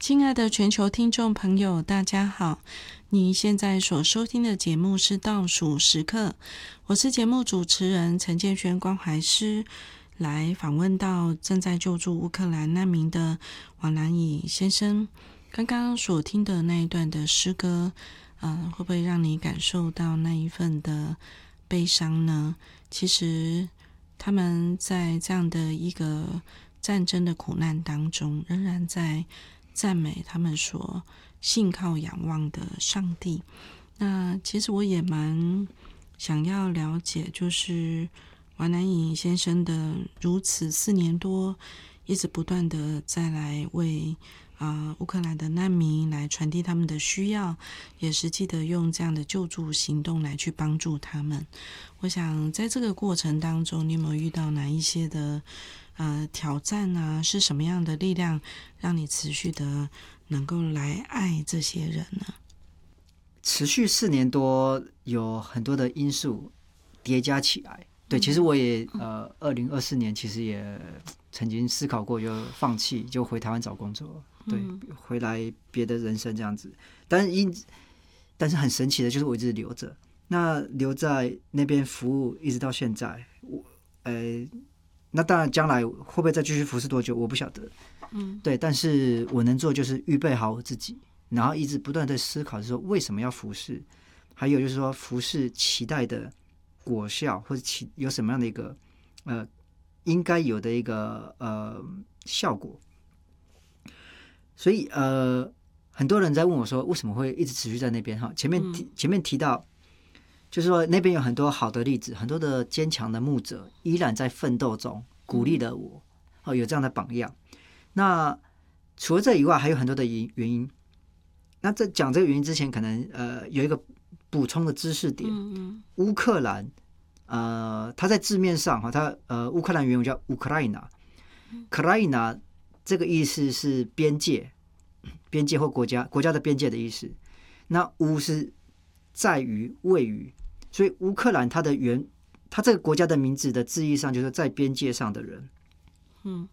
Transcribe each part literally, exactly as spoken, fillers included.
亲爱的全球听众朋友，大家好！你现在所收听的节目是倒数时刻，我是节目主持人陈建轩关怀师，来访问到正在救助乌克兰难民的王南乙先生。刚刚所听的那一段的诗歌，呃，会不会让你感受到那一份的悲伤呢？其实他们在这样的一个战争的苦难当中，仍然在赞美他们所信靠仰望的上帝。那其实我也蛮想要了解，就是王南乙先生的如此四年多一直不断的再来为呃乌克兰的难民来传递他们的需要，也实际的用这样的救助行动来去帮助他们。我想在这个过程当中，你有没有遇到哪一些的呃挑战啊？是什么样的力量让你持续的能够来爱这些人呢？ 持续四年多，有很多的因素叠加起来。对，其实我也呃，二零二四年其实也曾经思考过，就放弃，就回台湾找工作，对，回来别的人生这样子。但是因但是很神奇的就是我一直留着，那留在那边服务一直到现在。我呃，那当然将来会不会再继续服侍多久，我不晓得。嗯，对，但是我能做就是预备好我自己，然后一直不断的思考，说为什么要服侍，还有就是说服侍期待的果效，或者其有什么样的一个呃应该有的一个呃效果。所以呃，很多人在问我说，为什么会一直持续在那边？哈，前面提、嗯、前面提到，就是说那边有很多好的例子，很多的坚强的牧者依然在奋斗中，鼓励了我。哦，有这样的榜样。那除了这以外，还有很多的原因。那在讲这个原因之前，可能呃有一个补充的知识点。嗯嗯乌克兰，呃，它在字面上哈，它呃乌克兰原文叫乌克兰纳，克拉伊纳这个意思是边界、边界或国家、国家的边界的意思。那乌是在于、位于，所以乌克兰它的原，它这个国家的名字的字义上就是在边界上的人。嗯。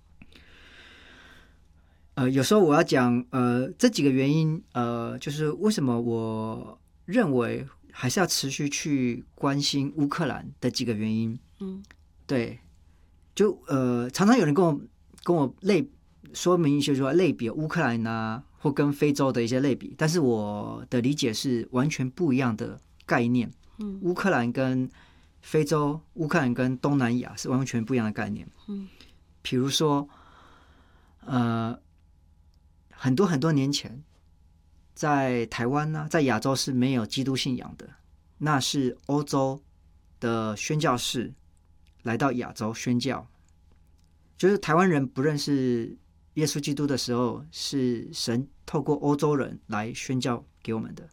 呃，有时候我要讲，呃，这几个原因，呃，就是为什么我认为还是要持续去关心乌克兰的几个原因。嗯，对，就呃，常常有人跟我跟我类说明一些说类比乌克兰啊，或跟非洲的一些类比，但是我的理解是完全不一样的概念。嗯，乌克兰跟非洲，乌克兰跟东南亚是完全不一样的概念。嗯，比如说，呃。很多很多年前，在台湾呢、啊，在亚洲是没有基督信仰的，那是欧洲的宣教士来到亚洲宣教，就是台湾人不认识耶稣基督的时候，是神透过欧洲人来宣教给我们的。